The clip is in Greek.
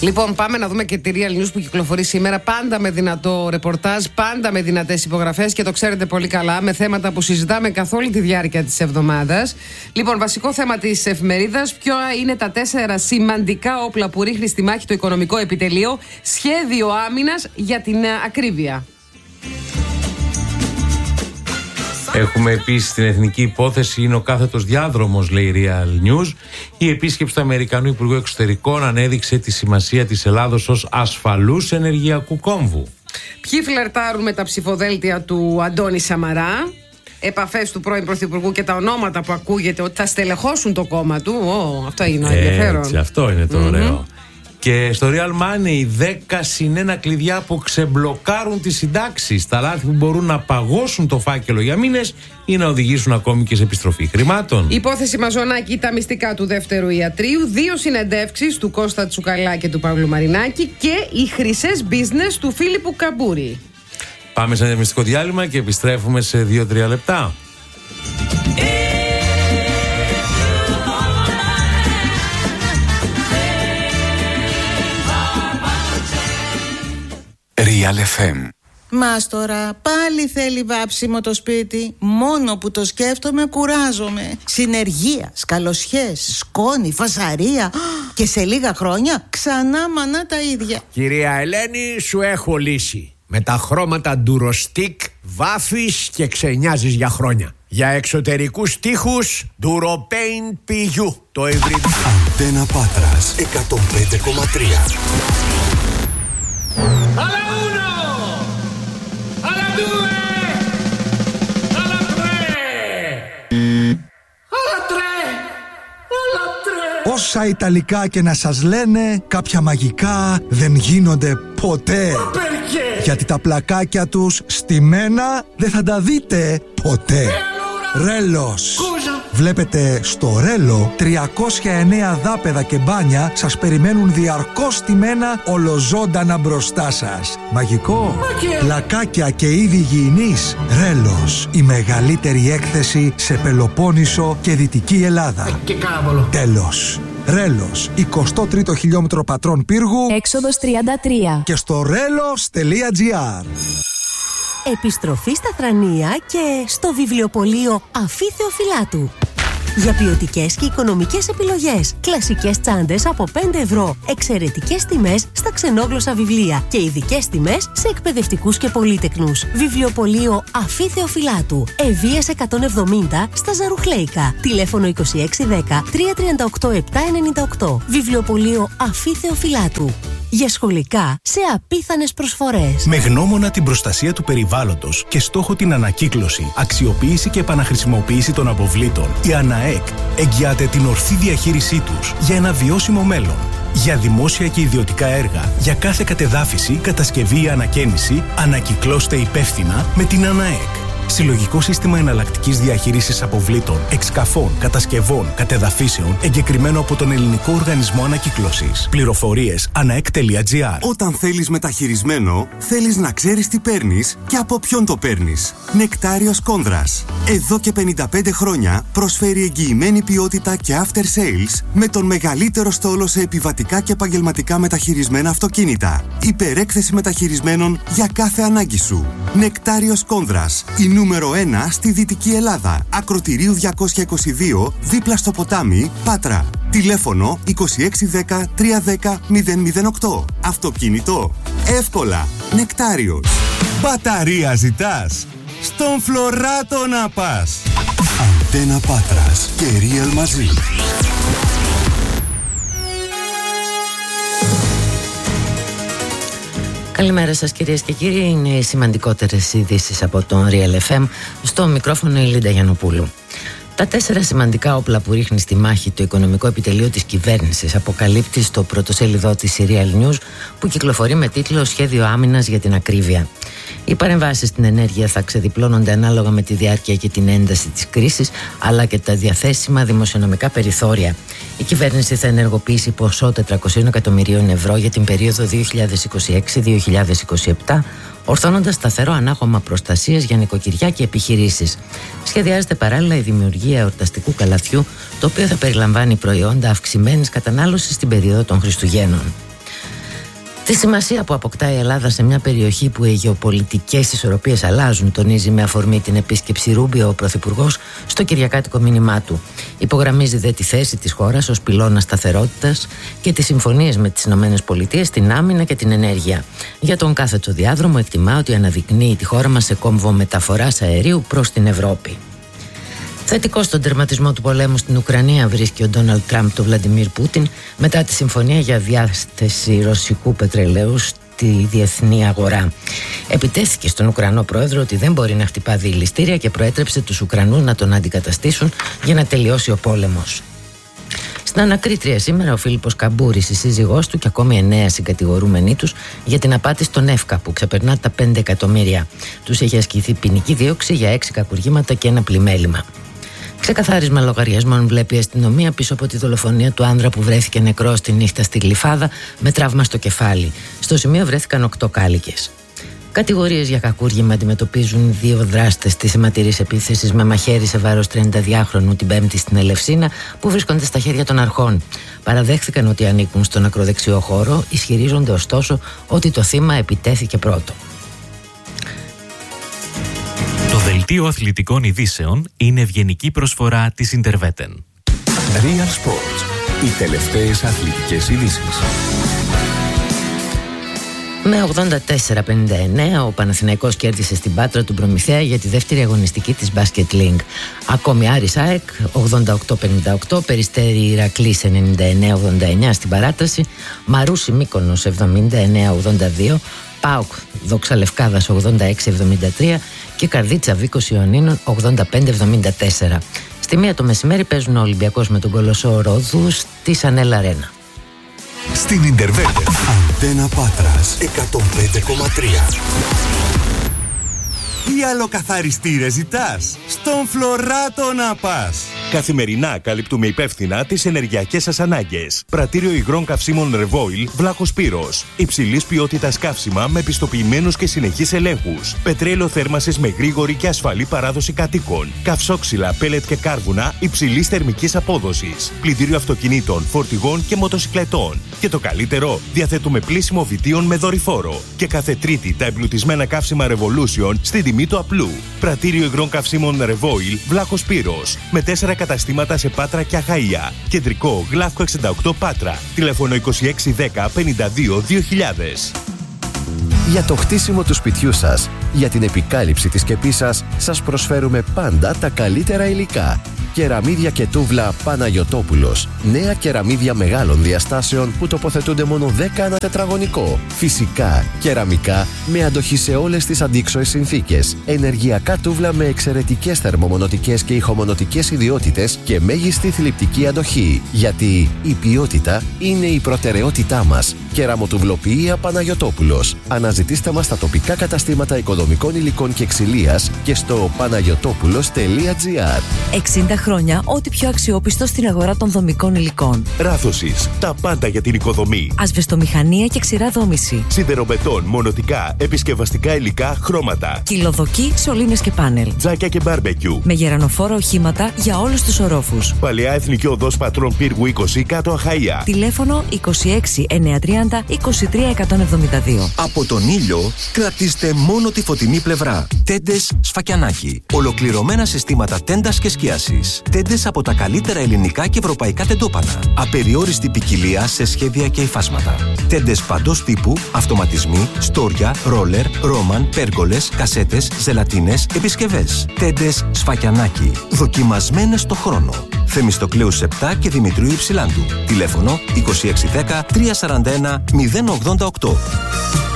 Λοιπόν, πάμε να δούμε και τη Real News που κυκλοφορεί σήμερα. Πάντα με δυνατό ρεπορτάζ, πάντα με δυνατές υπογραφές και το ξέρετε πολύ καλά, με θέματα που συζητάμε καθ' όλη τη διάρκεια της εβδομάδας. Λοιπόν, βασικό θέμα της εφημερίδας: ποια είναι τα 4 σημαντικά όπλα που ρίχνει στη μάχη το οικονομικό επιτελείο, σχέδιο άμυνας για την ακρίβεια. Έχουμε επίσης την εθνική υπόθεση, είναι ο κάθετος διάδρομος, λέει η Real News. Η επίσκεψη του Αμερικανού Υπουργού Εξωτερικών ανέδειξε τη σημασία της Ελλάδος ως ασφαλούς ενεργειακού κόμβου. Ποιοι φλερτάρουν με τα ψηφοδέλτια του Αντώνη Σαμαρά, επαφές του πρώην Πρωθυπουργού και τα ονόματα που ακούγεται ότι θα στελεχώσουν το κόμμα του. Αυτό είναι ενδιαφέρον. Έτσι, αυτό είναι το ωραίο. Και στο Real Money 10 συν 1 κλειδιά που ξεμπλοκάρουν τις συντάξεις. Τα λάθη που μπορούν να παγώσουν το φάκελο για μήνες ή να οδηγήσουν ακόμη και σε επιστροφή χρημάτων. Υπόθεση Μαζονάκη, τα μυστικά του δεύτερου ιατρίου, 2 συνεντεύξεις του Κώστα Τσουκαλά και του Παύλου Μαρινάκη και οι χρυσές business του Φίλιππου Καμπούρη. Πάμε σε ένα μυστικό διάλειμμα και επιστρέφουμε σε 2-3 λεπτά. Real FM. Μάστορα, πάλι θέλει βάψιμο το σπίτι. Μόνο που το σκέφτομαι κουράζομαι. Συνεργεία, σκαλοσιές, σκόνη, φασαρία. Και σε λίγα χρόνια ξανά μανά τα ίδια. Κυρία Ελένη, σου έχω λύση. Με τα χρώματα Durostick βάφεις και ξενιάζεις για χρόνια. Για εξωτερικούς τοίχους Duropaint PU. Το υβριδικό. Αντένα Πάτρας 105,3. Όσα Ιταλικά και να σας λένε, κάποια μαγικά δεν γίνονται ποτέ. Γιατί τα πλακάκια τους στημένα δεν θα τα δείτε ποτέ. Ρέλος. Βλέπετε, στο Ρέλο 309 δάπεδα και μπάνια σας περιμένουν διαρκώς στημένα ολοζώντανα μπροστά σας. Μαγικό. Πλακάκια και είδη υγιεινής. Ρέλος. Η μεγαλύτερη έκθεση σε Πελοπόννησο και Δυτική Ελλάδα. Τέλος. Ρέλος, 23ο χιλιόμετρο Πατρών Πύργου, έξοδος 33. Και στο relos.gr. Επιστροφή στα Θρανία και στο βιβλιοπωλείο Αφή Θεοφυλάτου. Για ποιοτικές και οικονομικές επιλογές. Κλασικές τσάντες από 5 ευρώ. Εξαιρετικές τιμές στα ξενόγλωσσα βιβλία. Και ειδικές τιμές σε εκπαιδευτικούς και πολύτεκνους. Βιβλιοπωλείο Αφή Θεοφυλάτου. Ευβοίας 170 στα Ζαρουχλέικα. Τηλέφωνο 2610 338 798. Βιβλιοπωλείο Αφή Θεοφυλάτου. Για σχολικά σε απίθανες προσφορές. Με γνώμονα την προστασία του περιβάλλοντος και στόχο την ανακύκλωση, αξιοποίηση και επαναχρησιμοποίηση των αποβλήτων, η ΑΝΑΕΚ εγγυάται την ορθή διαχείρισή τους για ένα βιώσιμο μέλλον. Για δημόσια και ιδιωτικά έργα, για κάθε κατεδάφιση, κατασκευή ή ανακαίνιση, ανακυκλώστε υπεύθυνα με την ΑΝΑΕΚ. Συλλογικό σύστημα εναλλακτικής διαχείρισης αποβλήτων, εξκαφών, κατασκευών, κατεδαφίσεων, εγκεκριμένο από τον Ελληνικό Οργανισμό Ανακύκλωσης. Πληροφορίες anaek.gr. Όταν θέλεις μεταχειρισμένο, θέλεις να ξέρεις τι παίρνεις και από ποιον το παίρνεις. Νεκτάριος Κόνδρας. Εδώ και 55 χρόνια προσφέρει εγγυημένη ποιότητα και after sales με τον μεγαλύτερο στόλο σε επιβατικά και επαγγελματικά μεταχειρισμένα αυτοκίνητα. Υπερέκθεση μεταχειρισμένων για κάθε ανάγκη σου. Νεκτάριος Κόνδρας. Η νούμερο 1 στη Δυτική Ελλάδα. Ακροτηρίου 222, δίπλα στο ποτάμι, Πάτρα. Τηλέφωνο 2610 310 008. Αυτοκίνητο. Εύκολα. Νεκτάριος. Μπαταρία ζητάς? Στον Φλωράτο να πας. Αντένα Πάτρας και Real μαζί. Καλημέρα σας κυρίες και κύριοι, είναι οι σημαντικότερες ειδήσεις από τον Real FM. Στο μικρόφωνο η Λίντα Γιαννοπούλου. Τα 4 σημαντικά όπλα που ρίχνει στη μάχη το οικονομικό επιτελείο της κυβέρνησης αποκαλύπτει στο πρωτοσέλιδό της η Real News, που κυκλοφορεί με τίτλο «Σχέδιο άμυνας για την ακρίβεια». Οι παρεμβάσεις στην ενέργεια θα ξεδιπλώνονται ανάλογα με τη διάρκεια και την ένταση της κρίσης, αλλά και τα διαθέσιμα δημοσιονομικά περιθώρια. Η κυβέρνηση θα ενεργοποιήσει ποσό 400 εκατομμυρίων ευρώ για την περίοδο 2026-2027, ορθώνοντας σταθερό ανάγωμα προστασίας για νοικοκυριά και επιχειρήσεις. Σχεδιάζεται παράλληλα η δημιουργία εορταστικού καλαθιού, το οποίο θα περιλαμβάνει προϊόντα αυξημένης κατανάλωσης στην περίοδο των Χριστουγέννων. Τη σημασία που αποκτά η Ελλάδα σε μια περιοχή που οι γεωπολιτικές ισορροπίες αλλάζουν, τονίζει με αφορμή την επίσκεψη Ρούμπιο ο Πρωθυπουργός στο κυριακάτικο μήνυμά του. Υπογραμμίζει δε τη θέση της χώρας ως πυλώνα σταθερότητας και τις συμφωνίες με τις ΗΠΑ στην άμυνα και την ενέργεια. Για τον κάθετο διάδρομο εκτιμά ότι αναδεικνύει τη χώρα μας σε κόμβο μεταφοράς αερίου προς την Ευρώπη. Θετικό στον τερματισμό του πολέμου στην Ουκρανία βρίσκει ο Ντόναλντ Τραμπ τον Βλαντιμίρ Πούτιν μετά τη συμφωνία για διάθεση ρωσικού πετρελαίου στη διεθνή αγορά. Επιτέθηκε στον Ουκρανό πρόεδρο ότι δεν μπορεί να χτυπά διελιστήρια και προέτρεψε τους Ουκρανούς να τον αντικαταστήσουν για να τελειώσει ο πόλεμος. Στην ανακρίτρια σήμερα ο Φίλιππος Καμπούρης, η σύζυγός του και ακόμη 9 συγκατηγορούμενοι τους για την απάτη στον ΕΦΚΑ που ξεπερνά τα 5 εκατομμύρια. Τους έχει ασκηθεί ποινική δίωξη για 6 κακουργήματα και ένα πλημέλημα. Ξεκαθάρισμα λογαριασμών βλέπει η αστυνομία πίσω από τη δολοφονία του άνδρα που βρέθηκε νεκρός τη νύχτα στη Γλυφάδα με τραύμα στο κεφάλι. Στο σημείο βρέθηκαν 8 κάλικες. Κατηγορίες για κακούργημα αντιμετωπίζουν 2 δράστες της αιματηρής επίθεσης με μαχαίρι σε βάρος 32χρονου την Πέμπτη στην Ελευσίνα που βρίσκονται στα χέρια των αρχών. Παραδέχθηκαν ότι ανήκουν στον ακροδεξιό χώρο, ισχυρίζονται ωστόσο ότι το θύμα επιτέθηκε πρώτο. Το δελτίο αθλητικών ειδήσεων είναι ευγενική προσφορά της Interveten. Real Sports. Οι τελευταίες αθλητικές ειδήσεις. Με 84-59 ο Παναθηναϊκός κέρδισε στην Πάτρα του Προμηθέα για τη δεύτερη αγωνιστική της Basket League. Ακόμη Άρης ΑΕΚ 88-58, Περιστέρι Ηρακλής 99-89 στην παράταση, Μαρούσι Μύκονος 79-82, ΠΑΟΚ Δόξα Λευκάδας 86-73 και Καρδίτσα Βίκος Ιωνίνων 85-74. Στη 1 το μεσημέρι παίζουν ο Ολυμπιακός με τον Κολοσσό Ρόδους στη Σανέλ Αρένα. Στην Interveten. Αντένα Πάτρας 105,3. Τι αλλοκαθαριστήρες ζητάς? Στον Φλωράτο να πας. Καθημερινά καλύπτουμε υπεύθυνα τις ενεργειακές σας ανάγκες. Πρατήριο υγρών καυσίμων Revoil, Βλάχος Πύρος. Υψηλής ποιότητας καύσιμα με πιστοποιημένους και συνεχείς ελέγχους. Πετρέλαιο θέρμασης με γρήγορη και ασφαλή παράδοση κατοίκων. Καυσόξυλα, πέλετ και κάρβουνα υψηλής θερμικής απόδοσης. Πλυντήριο αυτοκινήτων, φορτηγών και μοτοσικλετών. Και το καλύτερο, διαθέτουμε πλύσιμο βιτίων με δορυφόρο. Και κάθε Τρίτη τα εμπλουτισμένα καύσιμα Revolution στην τιμή του απλού. Πρατήριο υγρών καυσίμων Revoil, Βλάχος Πύρος. Με 4 καταστήματα σε Πάτρα και Αχαΐα. Κεντρικό Γλαύκο 68 Πάτρα. Τηλέφωνο 2610 52 2000. Για το χτίσιμο του σπιτιού σας, για την επικάλυψη της σκεπής σας, σας προσφέρουμε πάντα τα καλύτερα υλικά. Κεραμίδια και τούβλα Παναγιωτόπουλος. Νέα κεραμίδια μεγάλων διαστάσεων που τοποθετούνται μόνο 10 ανά τετραγωνικό. Φυσικά, κεραμικά με αντοχή σε όλες τις αντίξωες συνθήκες. Ενεργειακά τούβλα με εξαιρετικές θερμομονωτικές και ηχομονωτικές ιδιότητες και μέγιστη θλιπτική αντοχή. Γιατί η ποιότητα είναι η προτεραιότητά μας. Κεραμοτουβλοποιία Παναγιωτόπουλος. Αναζητήστε μας στα τοπικά καταστήματα οικοδομικών υλικών και ξυλίας και στο panagiotopulos.gr. 60 χρόνια, ό,τι πιο αξιόπιστο στην αγορά των δομικών υλικών. Ράθωσης, τα πάντα για την οικοδομή. Ασβεστομηχανία και ξηρά δόμηση. Σιδεροβετόν, μονοτικά, επισκευαστικά υλικά, χρώματα. Κυλοδοκή, σωλήνες και πάνελ. Τζάκια και μπάρμπεκιου. Με γερανοφόρα οχήματα για όλους τους ορόφους. Παλαιά Εθνική Οδός Πατρών Πύργου 20 κάτω Αχαΐα. Τηλέφωνο 26 930 23 172. Από τον ήλιο κρατήστε μόνο τη φωτεινή πλευρά. Τέντες Σφακιανάκι. Ολοκληρωμένα συστήματα τέντας και σκίασης. Τέντες από τα καλύτερα ελληνικά και ευρωπαϊκά τεντόπανα. Απεριόριστη ποικιλία σε σχέδια και υφάσματα. Τέντες παντός τύπου, αυτοματισμοί, στόρια, ρόλερ, ρόμαν, πέργολες, κασέτες, ζελατίνες, επισκευές. Τέντες Σφακιανάκι. Δοκιμασμένες στο χρόνο. Θεμιστοκλέους 7 και Δημητρίου Υψηλάντου. Τηλέφωνο 2610 341 088.